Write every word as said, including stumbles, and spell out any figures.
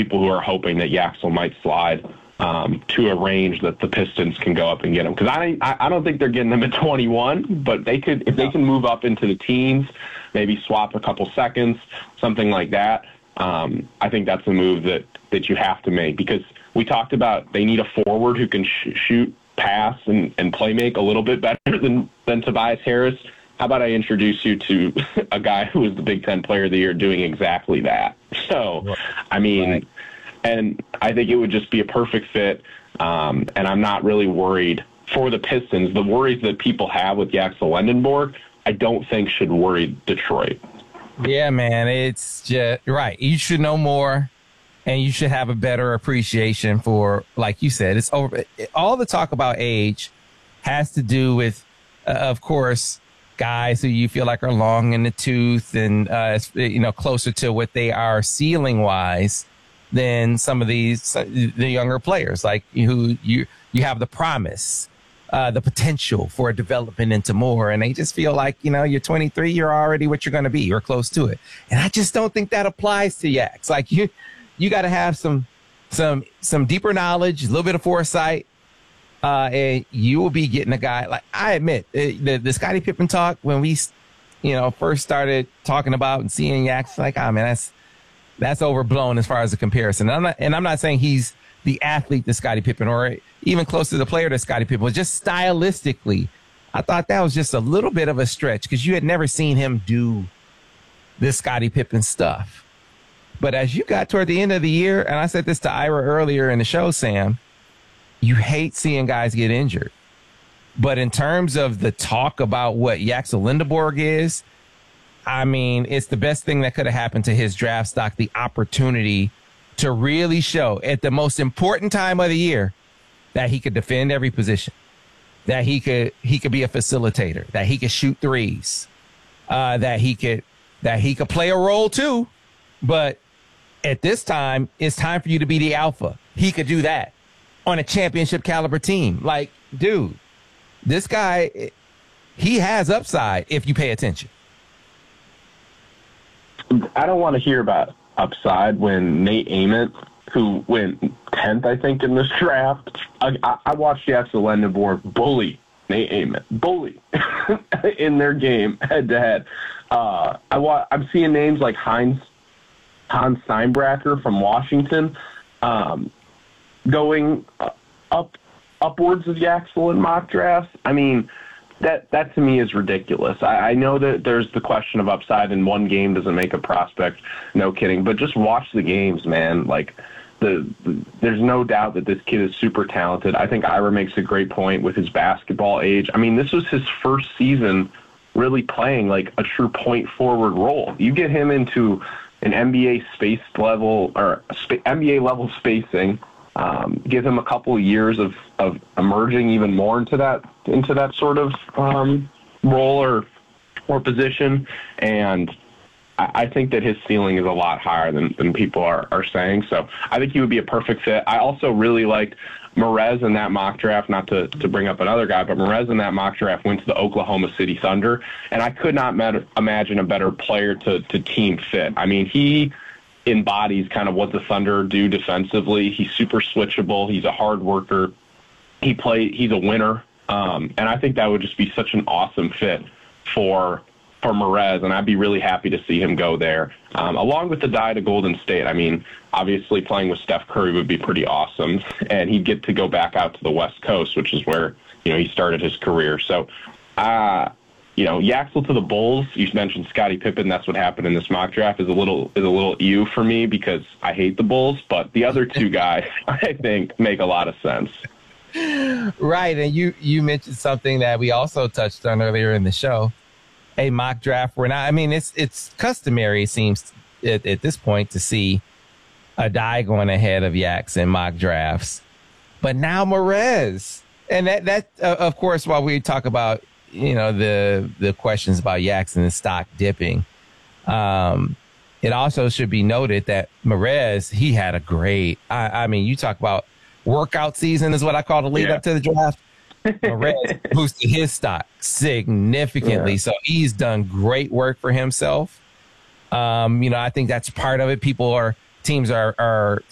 people who are hoping that Yaxel might slide um, to a range that the Pistons can go up and get him. Because I, I I don't think they're getting them at twenty-one, but they could if they can move up into the teens, maybe swap a couple seconds, something like that. Um, I think that's a move that, that you have to make, because we talked about they need a forward who can sh- shoot, pass, and, and play make a little bit better than, than Tobias Harris. How about I introduce you to a guy who was the Big Ten Player of the Year doing exactly that? So, I mean, right. and I think it would just be a perfect fit, um, and I'm not really worried for the Pistons. The worries that people have with Yaxel Lendenborg, I don't think should worry Detroit. Yeah, man, it's just right. You should know more, and you should have a better appreciation for, like you said, it's over. All the talk about age has to do with, uh, of course, guys who you feel like are long in the tooth and, uh, you know, closer to what they are ceiling wise than some of these, the younger players, like who you, you have the promise. Uh, the potential for development into more. And they just feel like, you know, you're twenty-three, you're already what you're going to be. You're close to it. And I just don't think that applies to Yax. Like you, you got to have some, some, some deeper knowledge, a little bit of foresight. Uh, and you will be getting a guy like, I admit the, the Scottie Pippen talk when we, you know, first started talking about and seeing Yax, like, ah, oh, man, that's, that's overblown as far as the comparison. And I'm not, and I'm not saying he's the athlete that Scottie Pippen or even close to the player that Scottie Pippen was. Just stylistically, I thought that was just a little bit of a stretch because you had never seen him do this Scottie Pippen stuff. But as you got toward the end of the year, and I said this to Ira earlier in the show, Sam, you hate seeing guys get injured. But in terms of the talk about what Yaxel Lendenborg is, I mean, it's the best thing that could have happened to his draft stock, the opportunity to really show at the most important time of the year that he could defend every position, that he could he could be a facilitator, that he could shoot threes, uh, that he could that he could play a role too. But at this time, it's time for you to be the alpha. He could do that on a championship caliber team. Like, dude, this guy, he has upside if you pay attention. I don't want to hear about upside when Nate Ament, who went tenth, I think, in this draft, I, I, I watched Yaxel Lendenborg bully Nate Ament, bully in their game head to head. Uh, I wa- I'm seeing names like Heinz, Hans Steinbracher from Washington, um, going up upwards of Yaxel in mock drafts. I mean, that that to me is ridiculous. I, I know that there's the question of upside, and one game doesn't make a prospect. No kidding. But just watch the games, man. Like, the, the there's no doubt that this kid is super talented. I think Ira makes a great point with his basketball age. I mean, this was his first season really playing like a true point forward role. You get him into an N B A space level or sp- N B A level spacing. Um, give him a couple of years of, of emerging even more into that into that sort of um, role or or position, and I, I think that his ceiling is a lot higher than, than people are, are saying. So I think he would be a perfect fit. I also really liked Merez in that mock draft. Not to, to bring up another guy, but Merez in that mock draft went to the Oklahoma City Thunder, and I could not met, imagine a better player to to team fit. I mean, he embodies kind of what the Thunder do defensively. He's super switchable. He's a hard worker. He play. He's a winner. Um, and I think that would just be such an awesome fit for for Merez, and I'd be really happy to see him go there. Um, along with the die to Golden State. I mean, obviously playing with Steph Curry would be pretty awesome, and he'd get to go back out to the West Coast, which is where, you know, he started his career. So, uh, you know, Yaxel to the Bulls. You mentioned Scottie Pippen. That's what happened in this mock draft. Is a little is a little ew for me because I hate the Bulls. But the other two guys, I think, make a lot of sense. Right, and you you mentioned something that we also touched on earlier in the show. A mock draft. We're not. I mean, it's it's customary. It seems at, at this point to see a die going ahead of Yax in mock drafts, but now Merez, and that that uh, of course, while we talk about, you know, the the questions about Yax and the stock dipping, um, it also should be noted that Merez, he had a great, I, I mean, you talk about workout season is what I call the lead yeah. up to the draft. Merez boosted his stock significantly. Yeah. So he's done great work for himself. Um, you know, I think that's part of it. People are, teams are, are